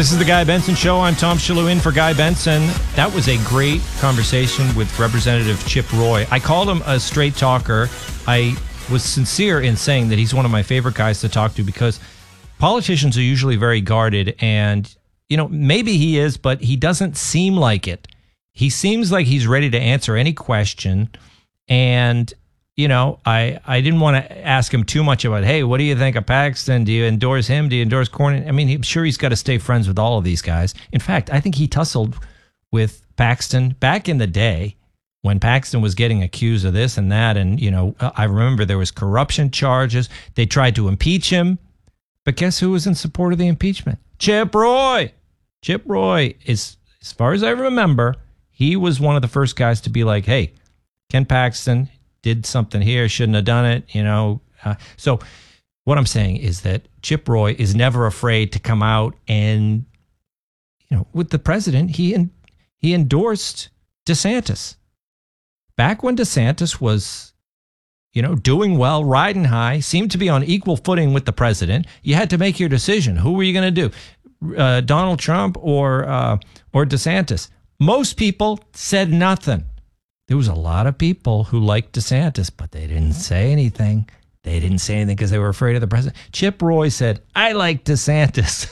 This is the Guy Benson Show. I'm Tom Shalhoub in for Guy Benson. That was a great conversation with Representative Chip Roy. I called him a straight talker. I was sincere in saying that he's one of my favorite guys to talk to because politicians are usually very guarded and, you know, maybe he is, but he doesn't seem like it. He seems like he's ready to answer any question. And, you know, I didn't want to ask him too much about, hey, what do you think of Paxton? Do you endorse him? Do you endorse Cornyn? I mean, I'm sure he's got to stay friends with all of these guys. In fact, I think he tussled with Paxton back in the day when Paxton was getting accused of this and that. And, you know, I remember there was corruption charges. They tried to impeach him. But guess who was in support of the impeachment? Chip Roy. Chip Roy is, as far as I remember, he was one of the first guys to be like, hey, Ken Paxton did something here, shouldn't have done it, you know. So what I'm saying is that Chip Roy is never afraid to come out and, you know, with the president, he endorsed DeSantis. Back when DeSantis was, you know, doing well, riding high, seemed to be on equal footing with the president, you had to make your decision. Who were you going to do? Donald Trump or DeSantis? Most people said nothing. There was a lot of people who liked DeSantis, but they didn't say anything. They didn't say anything because they were afraid of the president. Chip Roy said, I like DeSantis.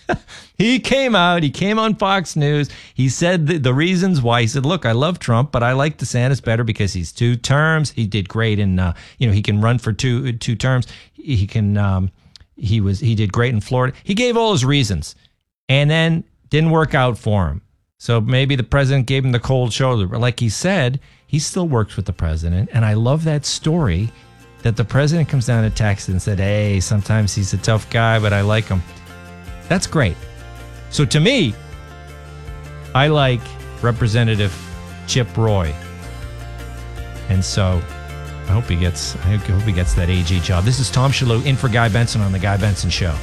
He came out. He came on Fox News. He said the reasons why. He said, look, I love Trump, but I like DeSantis better because he's 2 terms. He did great in, you know, he can run for two terms. He can, he did great in Florida. He gave all his reasons and then didn't work out for him. So maybe the president gave him the cold shoulder. But like he said, he still works with the president. And I love that story that the president comes down to Texas and said, hey, sometimes he's a tough guy, but I like him. That's great. So to me, I like Representative Chip Roy. And so I hope he gets that AG job. This is Tom Shalhoub in for Guy Benson on The Guy Benson Show.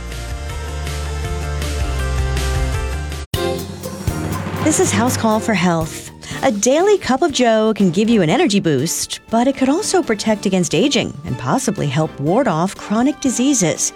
This is House Call for Health. A daily cup of Joe can give you an energy boost, but it could also protect against aging and possibly help ward off chronic diseases.